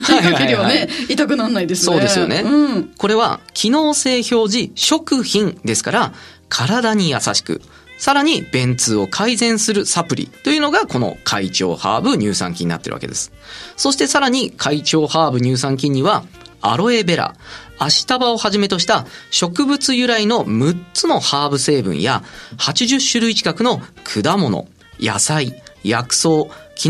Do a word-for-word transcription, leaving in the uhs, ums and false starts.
気かけりはね、はいはいはい、痛くならないですね。 そうですよね、うん、これは機能性表示食品ですから体に優しく、さらに便通を改善するサプリというのがこの快腸ハーブ乳酸菌になっているわけです。そしてさらに快腸ハーブ乳酸菌にはアロエベラ、アシタバをはじめとした植物由来のむっつのハーブ成分やはちじゅっしゅるい近くの果物、野菜、薬草、